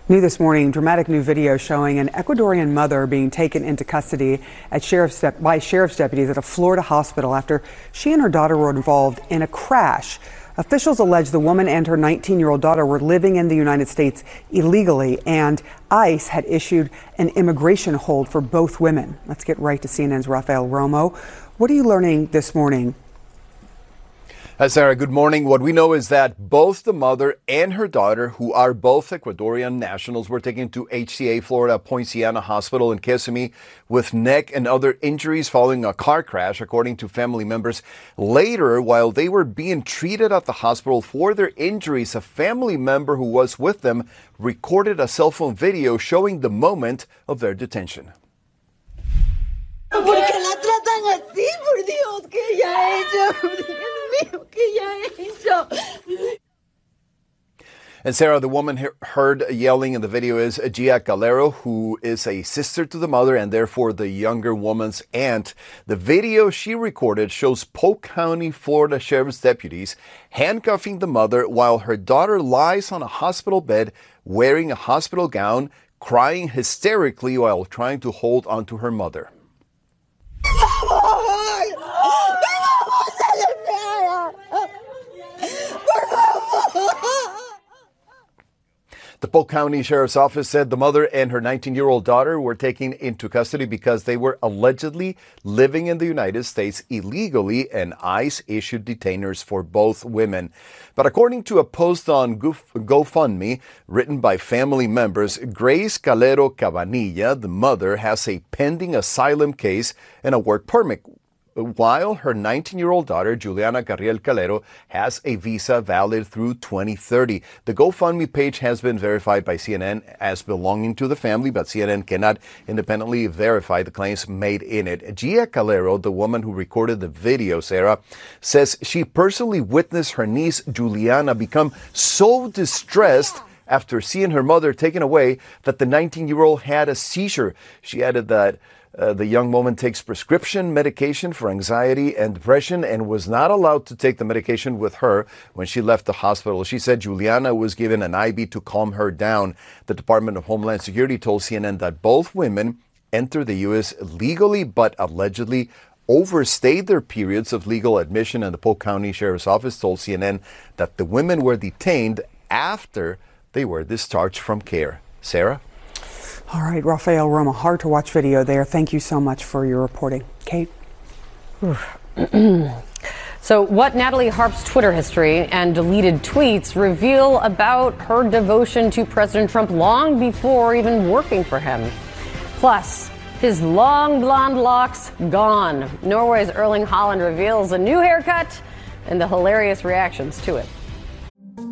New this morning, dramatic new video showing an Ecuadorian mother being taken into custody by sheriff's deputies at a Florida hospital after she and her daughter were involved in a crash. Officials allege the woman and her 19-year-old daughter were living in the United States illegally, and ICE had issued an immigration hold for both women. Let's get right to CNN's Rafael Romo. What are you learning this morning? Hi, Sarah. Good morning. What we know is that both the mother and her daughter, who are both Ecuadorian nationals, were taken to HCA Florida Poinciana Hospital in Kissimmee with neck and other injuries following a car crash, according to family members. Later, while they were being treated at the hospital for their injuries, a family member who was with them recorded a cell phone video showing the moment of their detention. ¿Por qué la tratan así? Por Dios, ¿qué ella ha hecho? Dios mío, ¿qué ella ha hecho? And Sarah, the woman heard yelling in the video is Gia Calero, who is a sister to the mother and therefore the younger woman's aunt. The video she recorded shows Polk County, Florida Sheriff's deputies handcuffing the mother while her daughter lies on a hospital bed wearing a hospital gown, crying hysterically while trying to hold onto her mother. The Polk County Sheriff's Office said the mother and her 19-year-old daughter were taken into custody because they were allegedly living in the United States illegally, and ICE issued detainers for both women. But according to a post on GoFundMe written by family members, Grace Calero Cabanilla, the mother, has a pending asylum case and a work permit, while her 19-year-old daughter, Juliana Carriel Calero, has a visa valid through 2030. The GoFundMe page has been verified by CNN as belonging to the family, but CNN cannot independently verify the claims made in it. Gia Calero, the woman who recorded the video, Sarah, says she personally witnessed her niece, Juliana, become so distressed after seeing her mother taken away that the 19-year-old had a seizure. She added that the young woman takes prescription medication for anxiety and depression and was not allowed to take the medication with her when she left the hospital. She said Juliana was given an IV to calm her down. The Department of Homeland Security told CNN that both women entered the U.S. legally but allegedly overstayed their periods of legal admission, and the Polk County Sheriff's Office told CNN that the women were detained after they were discharged from care. Sarah? All right, Rafael Romo, hard to watch video there. Thank you so much for your reporting. Kate? So what Natalie Harp's Twitter history and deleted tweets reveal about her devotion to President Trump long before even working for him. Plus, his long blonde locks gone. Norway's Erling Haaland reveals a new haircut and the hilarious reactions to it.